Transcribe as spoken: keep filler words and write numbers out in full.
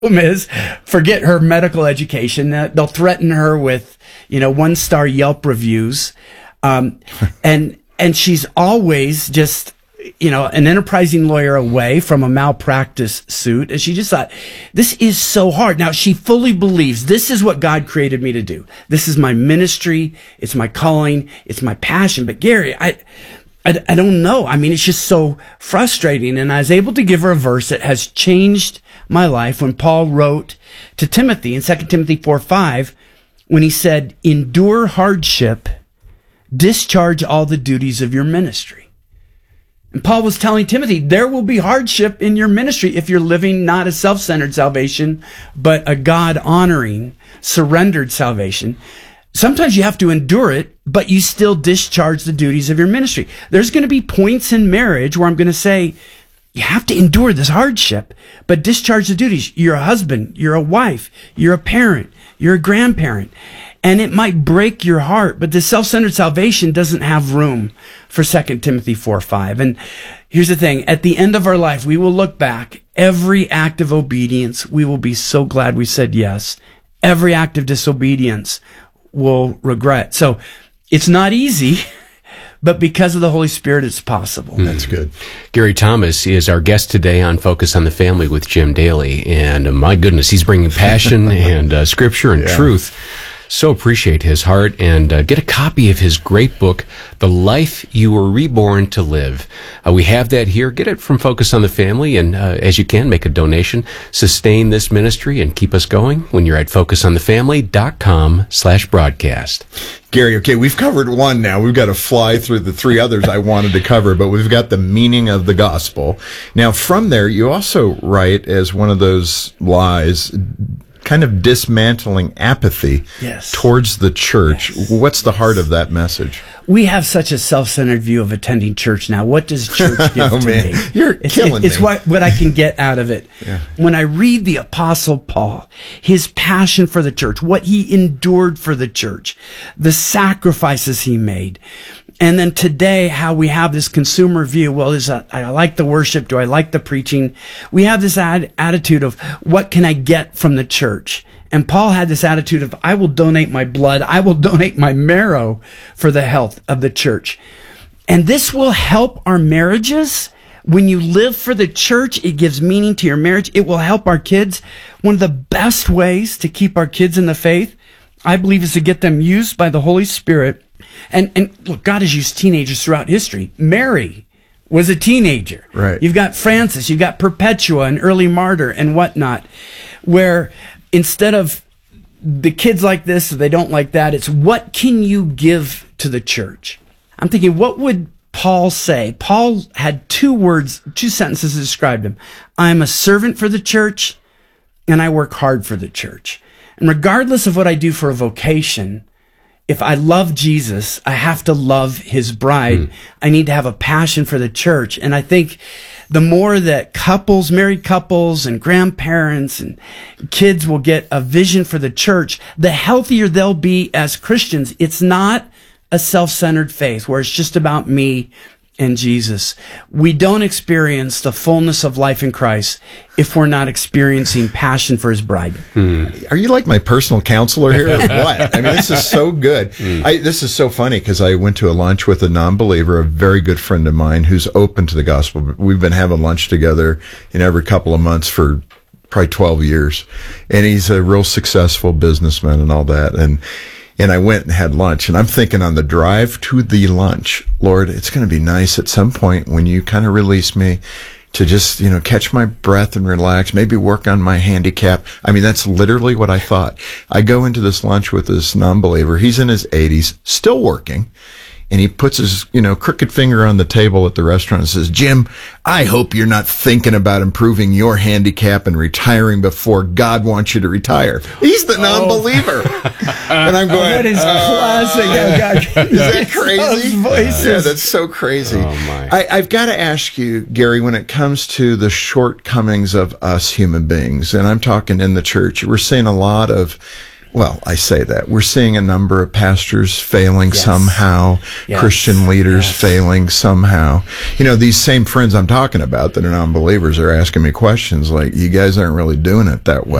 is, forget her medical education. Uh, they'll threaten her with, you know, one-star Yelp reviews. Um, and, and she's always just, you know, an enterprising lawyer away from a malpractice suit. And she just thought, this is so hard. Now, she fully believes this is what God created me to do. This is my ministry. It's my calling. It's my passion. But Gary, I, I, I don't know. I mean, it's just so frustrating. And I was able to give her a verse that has changed my life when Paul wrote to Timothy in Second Timothy four five, when he said, endure hardship, discharge all the duties of your ministry. And Paul was telling Timothy, there will be hardship in your ministry if you're living not a self-centered salvation, but a God-honoring, surrendered salvation. Sometimes you have to endure it, but you still discharge the duties of your ministry. There's going to be points in marriage where I'm going to say, you have to endure this hardship, but discharge the duties. You're a husband, you're a wife, you're a parent, you're a grandparent. And it might break your heart, but the self-centered salvation doesn't have room for Second Timothy four five. And here's the thing. At the end of our life, we will look back. Every act of obedience, we will be so glad we said yes. Every act of disobedience, we'll regret. So it's not easy, but because of the Holy Spirit, it's possible. Mm. That's good. Gary Thomas is our guest today on Focus on the Family with Jim Daly. And uh, my goodness, he's bringing passion and uh, scripture and yeah. truth. So appreciate his heart, and uh, get a copy of his great book, The Life You Were Reborn to Live. Uh, we have that here. Get it from Focus on the Family, and uh, as you can, make a donation. Sustain this ministry and keep us going when you're at focusonthefamily.com slash broadcast. Gary, okay, we've covered one now. We've got to fly through the three others I wanted to cover, but we've got the meaning of the gospel. Now, from there, you also write as one of those lies, kind of dismantling apathy yes. towards the church. Yes. What's the yes. heart of that message? We have such a self-centered view of attending church now. What does church give oh, to man. me? You're it's, killing it, it's me. what, what I can get out of it. Yeah. When I read the Apostle Paul, his passion for the church, what he endured for the church, the sacrifices he made, and then today, how we have this consumer view. Well, is a, I like the worship. Do I like the preaching? We have this ad, attitude of what can I get from the church? And Paul had this attitude of, I will donate my blood. I will donate my marrow for the health of the church. And this will help our marriages. When you live for the church, it gives meaning to your marriage. It will help our kids. One of the best ways to keep our kids in the faith, I believe, is to get them used by the Holy Spirit. And, and look, God has used teenagers throughout history. Mary was a teenager. Right. You've got Francis, you've got Perpetua, an early martyr and whatnot, where instead of the kids like this or they don't like that, it's what can you give to the church? I'm thinking, what would Paul say? Paul had two words, two sentences that described him. I'm a servant for the church, and I work hard for the church. And regardless of what I do for a vocation, if I love Jesus, I have to love his bride. Mm. I need to have a passion for the church. And I think the more that couples, married couples and grandparents and kids will get a vision for the church, the healthier they'll be as Christians. It's not a self-centered faith where it's just about me and Jesus. We don't experience the fullness of life in Christ if we're not experiencing passion for his bride. Hmm. Are you like my personal counselor here or what? I mean, this is so good. Hmm. I, this is so funny because I went to a lunch with a non-believer, a very good friend of mine who's open to the gospel. We've been having lunch together in every couple of months for probably twelve years. And he's a real successful businessman and all that. And And I went and had lunch, and I'm thinking on the drive to the lunch, Lord, it's going to be nice at some point when you kind of release me to just, you know, catch my breath and relax, maybe work on my handicap. I mean, that's literally what I thought. I go into this lunch with this non-believer. He's in his eighties, still working. And he puts his, you know, crooked finger on the table at the restaurant and says, Jim, I hope you're not thinking about improving your handicap and retiring before God wants you to retire. He's the non-believer. Oh. And I'm going, oh, that is uh, classic. Oh, God. Is that crazy? Voices. Yeah, that's so crazy. Oh, my. I, I've got to ask you, Gary, when it comes to the shortcomings of us human beings, and I'm talking in the church, we're seeing a lot of well, I say that. We're seeing a number of pastors failing Yes. somehow, Yes. Christian leaders Yes. failing somehow. You know, these same friends I'm talking about that are non-believers are asking me questions like, you guys aren't really doing it that well.